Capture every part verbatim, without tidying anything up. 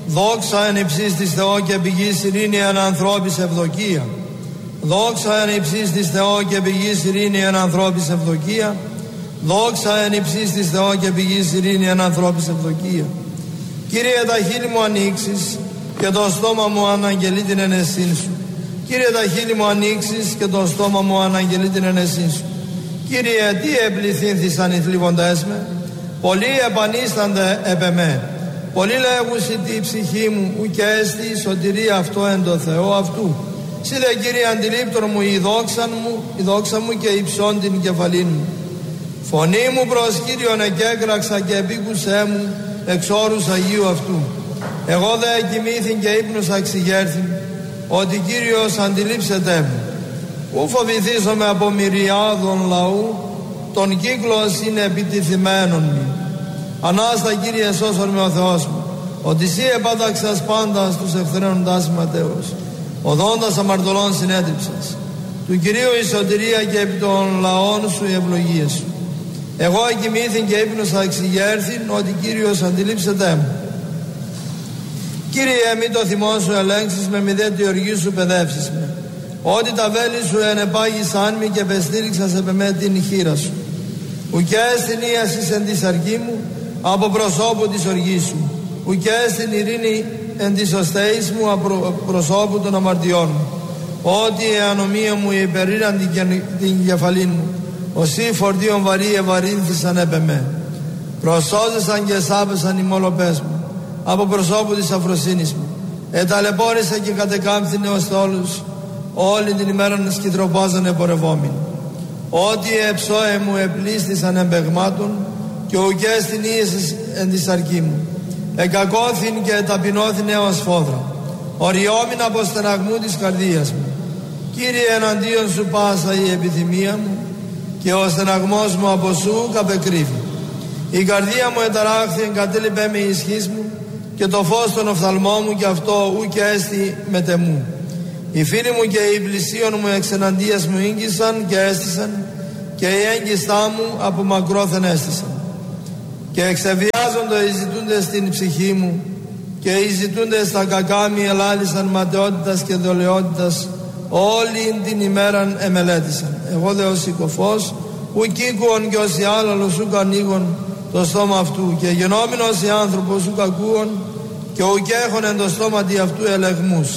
Δόξα εν υψής της Θεό και πηγής ειρήνη εν ανθρώπης ευδοκία. Δόξα εν υψής της Θεό και πηγής ειρήνη εν ανθρώπης ευδοκία. Δόξα εν υψής της Θεό και πηγής ειρήνη εν ανθρώπης ευδοκία. Κύριε, τα χείλη μου ανοίξεις και το στόμα μου αναγγελεί την ενεσύν σου. Κύριε, τα χείλη μου ανοίξεις και το στόμα μου αναγγελεί την ενεσύν σου. Κύριε, τι επληθύνθησαν οι θλίβοντές με, πολλοί επανίστανται επ' εμέ. Πολλοί λέγουσι τη ψυχή μου, ουκ έστι η σωτηρία αυτό εν το Θεό αυτού. Σύ δε, Κύριε, αντιλήπτον μου η δόξα μου, η δόξα μου και υψών την κεφαλήν μου. Φωνή μου προς Κύριον εκέκραξα και επίκουσέ μου εξ όρους Αγίου αυτού. Εγώ δε κοιμήθην και ύπνος αξιγέρθην, ότι Κύριος αντιλήψεται μου. Ου φοβηθήσομαι από μυριάδων λαού, τον κύκλος είναι επιτιθυμένον μου. Ανάστα, Κύριε, σώσον με ο Θεός μου, ότι Συ επάταξας πάντα στους ευθραίνοντάς ματέους. Οδόντας αμαρτωλών συνέτριψας. Του Κυρίου η σωτηρία και επί των λαών σου οι ευλογίες σου. Εγώ εκοιμήθην και ύπνος αξιγέρθην, ότι Κύριος αντιλήψεται μου. Κύριε, μη το θυμό σου ελέγξεις με, μη δε τη οργή σου παιδεύσεις με. Ότι τα βέλη σου ενεπάγησαν μη και πεστήριξας επ' εμέ την χείρα σου. Ουκέ στην ίασης εν της αρκή μου, από προσώπου της οργής σου. Ουκέ στην ειρήνη εν της οστέης μου, από προσώπου των αμαρτιών μου. Ότι η ανομία μου υπερήραν την, την κεφαλήν μου, όσοι φορτίων βαρύ ευαρύνθησαν επ' εμέ. Προσώζεσαν και σάπεσαν οι μολοπές μου, από προσώπου της αφροσύνης μου. Εταλαιπώρησα και κατεκάμφθην έως θόλους, όλη την ημέραν σκητροπάζαν επορευόμενοι. Ότι εψώε μου επλήστησαν εμπεγμάτων, και ουκέ στην ίεσης εν της αρκή μου. Εκακώθην και ταπεινώθην έως φόδρα, οριόμην από στεναγμού της καρδίας μου. Κύριε, εναντίον σου πάσα η επιθυμία μου, και ο στεναγμός μου από σου καπεκρύβει. Η καρδία μου εταράχθη, εγκατέλειπε με ισχύς μου, και το φως των οφθαλμών μου, και αυτό ου και έστι μετεμού. Οι φίλοι μου και οι πλησίον μου εξ εναντίας μου ήγγισαν και έστησαν, και οι έγκιστά μου από μακρόθεν έστησαν. Και εξεβιάζονται οι ζητούντες στην ψυχή μου, και οι ζητούντες στα κακά μη ελάλησαν ματαιότητας και δολαιότητας, όλη την ημέραν εμελέτησαν. Εγώ δε ως οικοφός, ουκ οίκουον και ως οι άλλαλος ουκ ανοίγον το στόμα αυτού, και γενόμενος οι άνθρωπος ουκ ακούον, και ουκ έχον εν το στόματι αυτού ελεγμούς.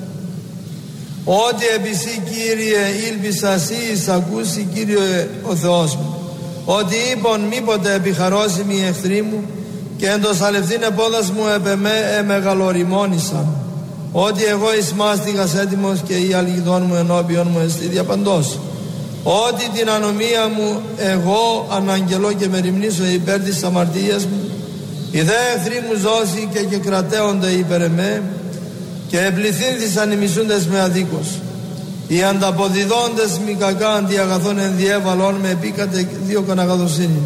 Ότι επί Συ, Κύριε, ήλπισα Συ εις ακούσει, Κύριε ο Θεός μου. Ότι είπον μήποτε επιχαρώσιμοι οι εχθροί μου, και εν το σαλευθύν επόδας μου επ' εμέ εμεγαλοριμόνησαν. Ότι εγώ εις μάστιγας έτοιμος, και η αλγιδόν μου ενώπιον μου εστί διαπαντός. Ότι την ανομία μου εγώ αναγγελώ και μεριμνήσω υπέρ της αμαρτίας μου. Οι δε εχθροί μου ζώσει και και κρατέονται υπέρ εμέ, και επληθύνθησαν οι μισούντες με αδίκως. Οι ανταποδιδόντες μη κακά αντί αγαθών ενδιέβαλον με επίκατε δίωκον αγαθοσύνη.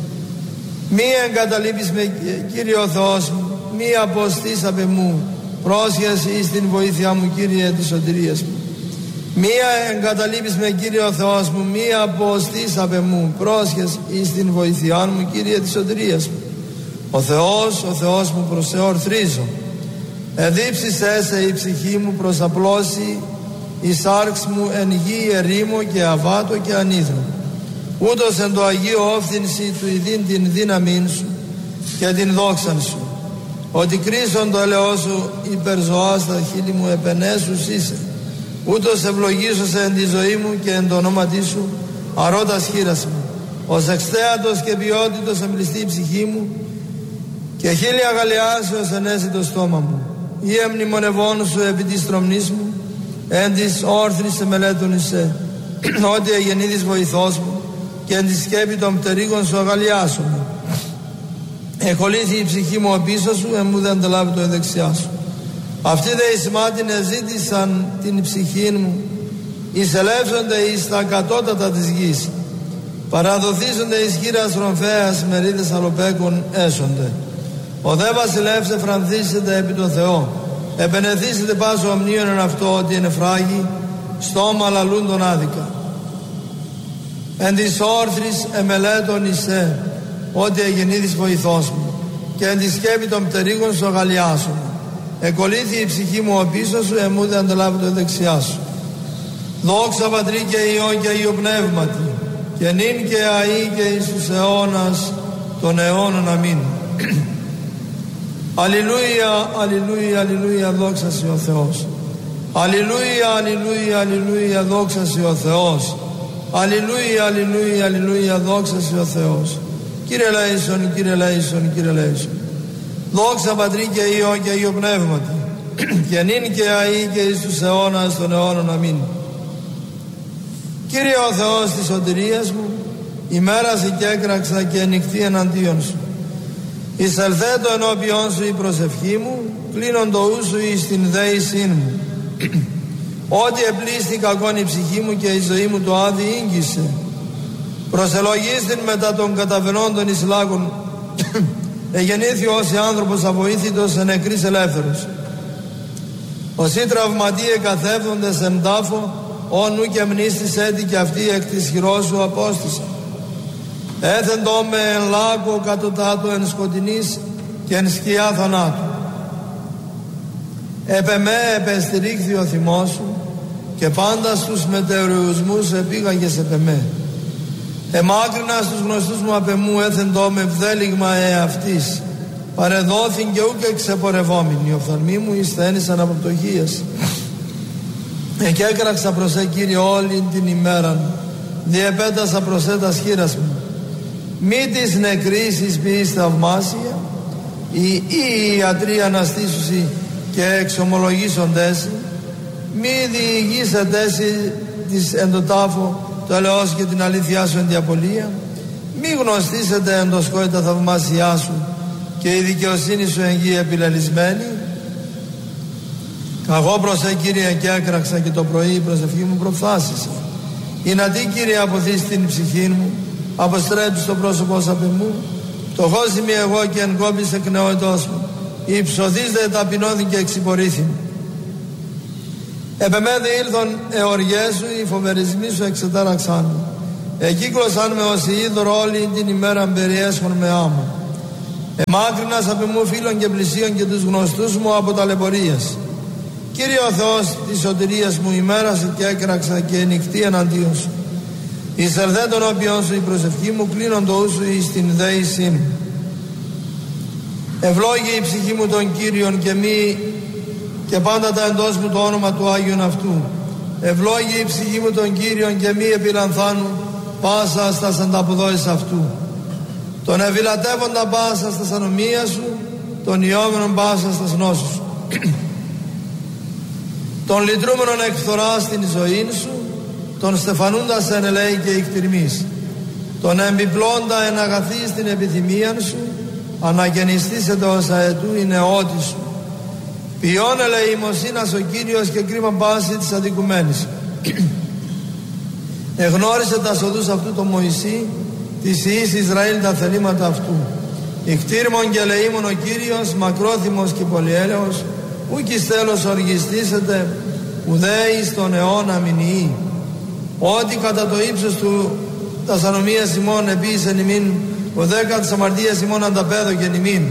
Μη εγκαταλείπεις με, Κύριε ο Θεός μου, μη αποστείς απ' εμού, πρόσχεση εις την βοήθειά μου, Κύριε της σωτηρίας μου. Μία εγκαταλείπεις με, Κύριε ο Θεός μου, μη αποστείς απ' εμού, πρόσχεση εις την βοήθειά μου, Κύριε της σωτηρίας μου. Ο Θεός, ο Θεός μου προσεορθρίζω. Εδίψησέ σε η ψυχή μου προς απλώσει, η σάρξ μου εν γη ερήμο και αβάτο και ανήθρο. Ούτως εν το Αγίο όφθηνση του ειδήν την δύναμήν σου και την δόξαν σου. Ότι κρίσον το ελαιό σου υπερζωά στα χείλη μου επενέσους είσαι. Ούτως ευλογήσωσε εν τη ζωή μου και εν το ονόματί σου αρώτας χείρας μου. Ως εξθέατος και ποιότητος εμπληστεί η ψυχή μου, και χίλια αγαλιάσεως ενέσει το στόμα μου. Ή εμνημονευών σου επί της τρομνής μου, εν της όρθρης εμελέτων είσαι, ότι εγεννήθης βοηθός μου, και εν τη σκέπη των πτερίγων σου αγαλιάσου μου. Εχολήθη η ψυχή μου απίσω σου, εμού δεν αντελάβει το δεξιά σου. Αυτοί δε εις μάτιν εζήτησαν την ψυχή μου, εισελεύσονται εις τα κατώτατα της γης. Παραδοθήσονται εις χείρας ρομφέας, μερίδες αλοπέκων έσονται. Ο δε βασιλεύς εφρανθήσεται επί το Θεό. Επενεθήσετε πάσο ομνίων εν αυτό, ότι είναι φράγι, στόμα λαλούν τον άδικα. Εν της όρθρης εμελέτων εισέ, ότι εγεννήθης βοηθός μου, και εν τη σκέπη των πτερίγων σου αγαλιάσου μου. εκολύθη η ψυχή μου ο πίσω σου, εμού δεν αντελάβει το δεξιά σου. Δόξα Πατρί και Υιό και Υιό Πνεύματι, και νυν και αεί και εις τους αιώνας των αιώνων. Αμήν. Αλληλούια, αλληλούια, αλληλούια, δόξα σοι ο Θεός. Αλληλούια, αλληλούια, αλληλούια, δόξα σοι ο Θεός. Αλληλούια, αλληλούια, αλληλούια, δόξα σοι ο Θεός. Κύριε Λέησον, Κύριε Λέησον, Κύριε Λέησον. Δόξα Πατρί και Υιό και Υιό Πνεύματι, και νυν και αεί και εις τους αιώνας των αιώνων. Αμήν. Κύριε ο Θεός της σωτηρίας μου, ημέρασε και έκραξα και νυχτή εναντίον σου. Εισελθέτω ενώπιον σου η προσευχή μου, κλείνον το ου σου εις την δέησήν μου. Ότι επλήστη κακόν η ψυχή μου και η ζωή μου το άδει ήγγισε. Προσελογίστην μετά των καταβαινόντων εις λάκων, εγεννήθη ως άνθρωπος αβοήθητος εν νεκρής ελεύθερος. Όσοι τραυματίε καθεύδοντες εν τάφο, όνου και μνήστης έτη και αυτή εκ της χειρός σου απόστησα. Έθεντο με εν λάκο κατωτάτω εν σκοτεινής και εν σκιά θανάτου. Επ' εμέ επεστηρίχθη ο θυμός σου και πάντα στους μετεωριουσμούς επήγαγες επ' εμέ. Εμάκρινα στους γνωστούς μου απ' εμού έθεντο με βδέλιγμα εαυτής. Παρεδόθην και ούκ εξεπορευόμην. Οι οφθαλμοί μου εισθένησαν από πτωχίες. Εκέκραξα προς ε, Κύριε, όλη την ημέρα, διεπέτασα προς ε τας χείρας μου. Μη της νεκρής εις ποιής θαυμάσια, ή οι ιατροί αναστήσουσι και εξομολογήσοντες, μη διηγήσετες της εν το τάφο το ελεός και την αλήθειά σου εν διαπολία, μη γνωστήσετε εν το σκόη τα θαυμάσια σου και η δικαιοσύνη σου εν γη επιλελισμένη. Καγώ προς ε, Κύριε, και έκραξα και το πρωί η προσευχή μου προφθάσισε. Η να τι, Κύριε, αποθείς την ψυχή μου, αποστρέψεις το πρόσωπό σου απ' εμού. Πτωχός είμαι εγώ και εν κόπης εκ νεότητός μου. Υψωθείς δε ταπεινώθη και εξυπορήθη. Επ' εμέ διήλθον εωριές σου, οι φοβερισμοί σου εξετάραξαν μου. Εκύκλωσαν με ως είδωρο όλη την ημέρα περιέσχον με άμμο. Εμάκρυνας απ' εμού φίλων και πλησίων και τους γνωστούς μου από ταλαιπωρίες. Κύριε ο Θεός της σωτηρίας μου, ημέρασε και έκραξα και νυχτή εναντίον σου. Εισελθέ τον όπιον σου η προσευχή μου, κλείνον το ου σου εις την δέησή μου. Ευλόγη η ψυχή μου τον Κύριον και μη και πάντα τα εντός μου το όνομα του Άγιον αυτού. Ευλόγη η ψυχή μου τον Κύριον και μη επιλανθάνου πάσα στας ανταποδόης αυτού. Τον ευηλατεύοντα πάσα στας ανομία σου, τον ιόμενον πάσα στας νόσους σου. Τον λυτρούμενον εκφθορά στην ζωή σου, τον στεφανούντας εν ελέη και εκτιρμής. Τον εμπιπλώντα εν αγαθή στην επιθυμία σου, αναγεννηστήσετε ως αετού η νεότη σου. Ποιόν ελεημοσύνας ο Κύριος και κρίμα πάση της αδικουμένης. Εγνώρισε τα οδούς αυτού το Μωυσή, της ιής Ισραήλ τα θελήματα αυτού. Ικτήρμον και ελεήμον ο Κύριος, μακρόθυμος και πολυέλεος, ούκ εις τέλος οργιστήσετε, ουδέ εις τον αιώνα μηνυεί. Ότι κατά το ύψος του τας ανομίας ημών επίησεν ημίν, ουδέ κατά της αμαρτίας ημών ανταπέδωκεν ημίν.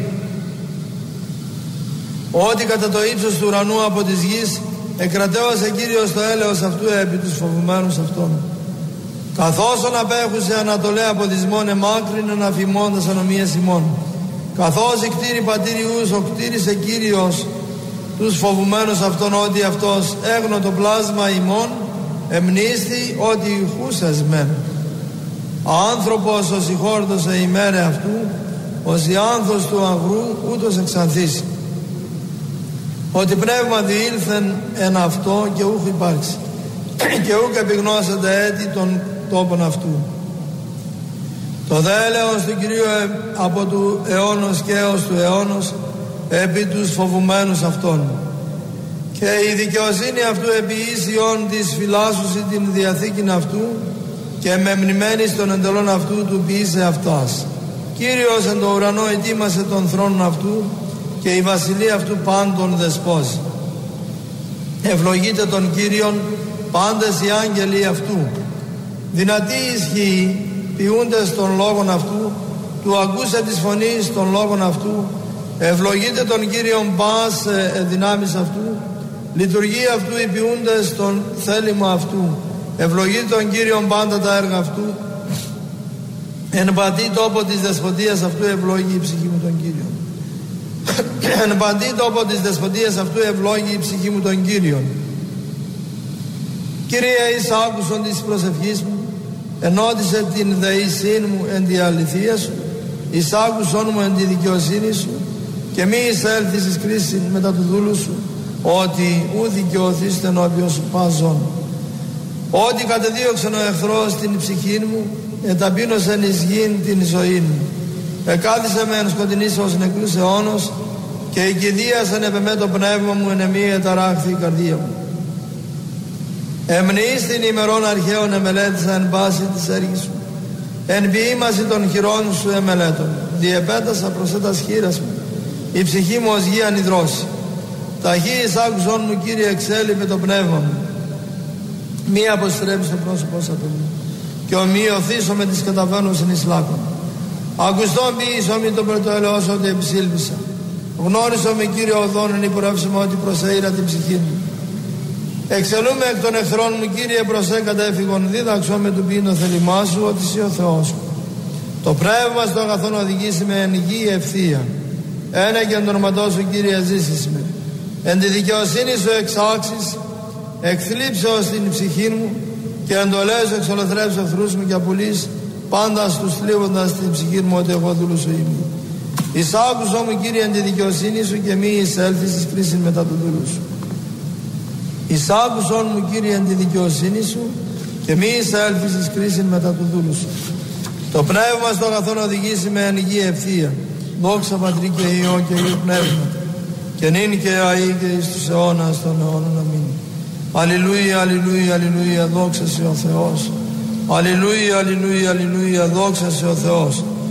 Ότι κατά το ύψος του ουρανού από της γης εκρατέωσε Κύριος το έλεος αυτού επί τους φοβουμένους αυτών. Καθώς απέχουσε ανατολέ από της μόν εμάκρυνεν αφημών τας ανομίας ημών. Καθώς εκτήρη πατήριους ο κτήρισε Κύριος τους φοβουμένους αυτών, ότι αυτός έγνω το πλάσμα ημών εμνίστη ότι χούσες μεν. Άνθρωπος ο συγχώρτωσε ημέρε αυτού, ως η άνθος του αγρού ούτως εξανθήσει. Ότι πνεύμα διήλθεν εν αυτό και ούχ υπάρξει και ούχ επιγνώσεται έτη των τόπων αυτού. Το δέλεος του Κυρίου από του αιώνος και έως του αιώνος επί τους φοβουμένους αυτών. Και η δικαιοσύνη αυτού επί ίσιον της φυλάσσουση την διαθήκην αυτού και με μνημένης των εντολών αυτού του ποιήσε αυτάς. Κύριος εν το ουρανό ετοίμασε τον θρόνο αυτού και η βασιλεία αυτού πάντων δεσπόζει. Ευλογείτε τον Κύριον πάντες οι άγγελοι αυτού. Δυνατή ισχύει ποιούντες των λόγων αυτού, του ακούσε της φωνής των λόγων αυτού, Ευλογείτε τον Κύριον πας ε, δυνάμεις αυτού, λειτουργεί αυτού υπηούντες τον θέλημα αυτού. Ευλογείτε τον Κύριον πάντα τα έργα αυτού, εν παντή τόπο της δεσποτείας αυτού ευλόγει η ψυχή μου τον Κύριον. Εν παντή τόπο της δεσποτείας αυτού ευλόγει η ψυχή μου τον Κύριον. Κύριε, εις άκουσον της προσευχής μου, ενώτισε την δεησύν μου εν τη αληθεία σου, εις άκουσον μου εν τη δικαιοσύνη σου, και μη εισέλθεις εις κρίση μετά του δούλου σου, ότι ου δικαιωθείς ενώπιον σου πάζον. Ότι κατεδίωξεν ο εχθρός την ψυχή μου, εταπείνωσεν εις γην την ζωή μου. Εκάθισε με εν σκοτεινής ως νεκρούς αιώνος, και οικηδίασεν επ' εμέ το πνεύμα μου, εν εμή εταράχθη η καρδία μου. Εμνηείς την ημερών αρχαίων εμελέτησα εν πάση της έργης σου, εν ποιήμαση των χειρών σου εμελέτων. Διεπέτασα προσέτας χείρας μου, η ψυχή μου ως γη ανιδρώση. Ταχύ εις άκουσον μου, Κύριε, εξέλιπε το πνεύμα μου. Μη αποστρέψει το πρόσωπό σου από μου, και ομοιωθήσω με τις καταβαίνουσιν εις λάκων. Ακουστόν ποιήσω μη το πρωτοελαιός ότι επισήλπισα. Γνώρισω με, Κύριε, οδόν εν υπορεύσουμε ότι προσέειρα την ψυχή μου. Εξελούμε εκ των εχθρών μου, Κύριε, προσέ κατέφυγον, δίδαξω με του ποιήν το θέλημά σου, ότι εσύ ο Θεός μου. Το πνεύμα στο αγαθόν οδηγήσει με εν γη ευθεία. Ένα και εν το όνοματό σου, Κύριε, ζήσεις με. Εν τη δικαιοσύνη σου εξάξεις, εκθλίψεως την ψυχή μου, και εντολές εξολοθρέψω εχθρούς μου και απολύς πάντα στους θλίβοντας την ψυχή μου, ότι εγώ δούλου σου είμαι. Εισάκουσό μου, Κύριε, εν τη δικαιοσύνη σου, και μη εισέλθεις εις κρίσιν μετά του δούλου σου. Εισάκουσόν μου, Κύριε, εν τη δικαιοσύνη σου, και μη εισέλθεις εις κρίσιν μετά του δούλου σου. Το πνεύμα στο αγαθόν οδηγήσει με εν γη ευθεία. Δόξα Πατρί και Υιό και Υιού Πνεύματι, και νυν και αεί και εις τους αιώνας των αιώνων. Αμήν. Αλληλούια, αλληλούια, αλληλούια, δόξα σε ο Θεός. Αλληλούια, αλληλούια, αλληλούια, δόξα σε ο Θεός.